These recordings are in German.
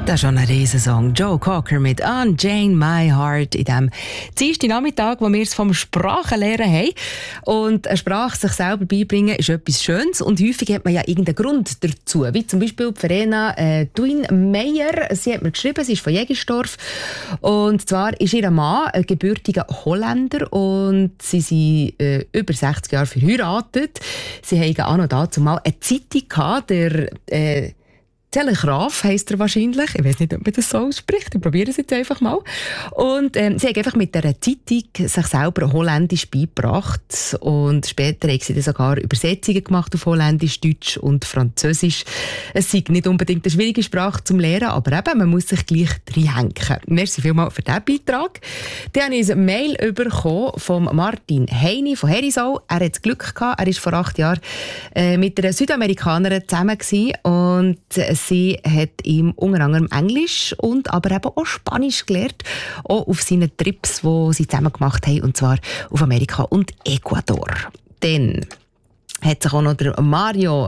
Das ist schon ein Riesensong. Joe Cocker mit «Unchain My Heart» in dem Dienstag Nachmittag, wo wir es vom Sprachenlernen haben. Und eine Sprache sich selber beibringen ist etwas Schönes und häufig hat man ja irgendeinen Grund dazu. Wie zum Beispiel Verena Duin Meyer. Sie hat mir geschrieben, sie ist von Jägersdorf. Und zwar ist ihr Mann ein gebürtiger Holländer und sie sind über 60 Jahre verheiratet. Sie haben auch noch dazu mal eine Zeitung gehabt, der Telegraaf heisst er wahrscheinlich. Ich weiß nicht, ob man das so ausspricht. Ich probiere es jetzt einfach mal. Und sie haben einfach mit dieser Zeitung sich selber Holländisch beigebracht. Und später haben sie dann sogar Übersetzungen gemacht auf Holländisch, Deutsch und Französisch. Es ist nicht unbedingt eine schwierige Sprache zum Lernen, aber eben, man muss sich gleich reinhängen. Merci vielmals für diesen Beitrag. Dann habe ich ein Mail bekommen von Martin Heini von Herisau. Er hat das Glück gehabt. Er war vor 8 Jahren mit einer Südamerikanerin zusammen gewesen und sie hat ihm unter anderem Englisch und aber eben auch Spanisch gelernt, auch auf seinen Trips, die sie zusammen gemacht haben, und zwar auf Amerika und Ecuador. Dann hat sich auch noch der Mario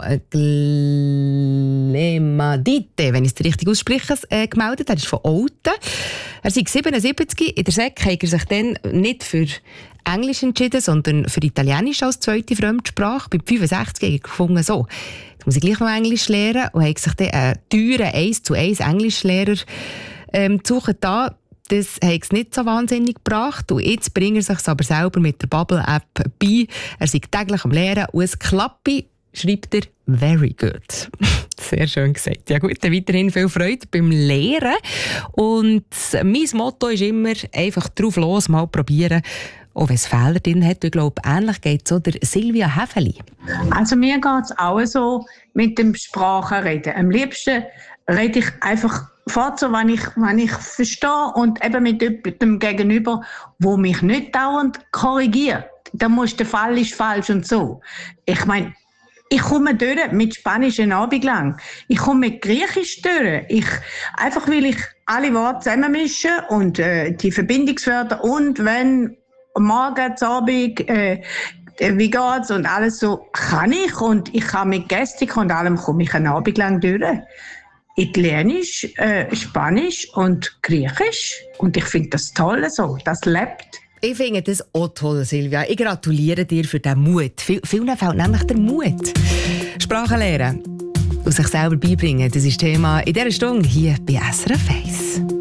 Glemadite, wenn ich es richtig ausspreche, gemeldet. Er ist von Olten. Er ist 77. In der SEC hat er sich dann nicht für Englisch entschieden, sondern für Italienisch als zweite Fremdsprache. Bei 65 habe ich gefunden, so, jetzt muss ich gleich noch Englisch lernen, und hat sich dann einen teuren 1:1 Englischlehrer gesucht. Das hat es nicht so wahnsinnig gebracht. Und jetzt bringt er sich aber selber mit der Bubble-App bei. Er ist täglich am Lehren und es klappt, schreibt er, very good. Sehr schön gesagt. Ja gut, dann weiterhin viel Freude beim Lehren. Und mein Motto ist immer, einfach drauf los, mal probieren. Auch wenn es Fehler drin hat. Ich glaube, ähnlich geht es so der Silvia Häfeli. Also mir geht es auch so mit dem Sprachenreden. Am liebsten rede ich einfach fort so, wenn ich verstehe, und eben mit dem Gegenüber, wo mich nicht dauernd korrigiert. Da muss der Fall ist falsch und so. Ich meine, ich komme durch mit Spanisch einen Abend lang. Ich komme mit Griechisch durch. Einfach weil ich alle Worte zusammenmische und die Verbindungswörter und wenn morgen, Abend, wie geht's und alles so, kann ich. Und ich kann mit Gestik und allem komme ich einen Abend lang durch. Italienisch, Spanisch und Griechisch. Und ich finde das toll so. Das lebt. Ich finde das auch toll, Silvia. Ich gratuliere dir für den Mut. Vielen fehlt nämlich der Mut. Sprachen lernen und sich selber beibringen, das ist Thema in dieser Stunde hier bei SRF 1.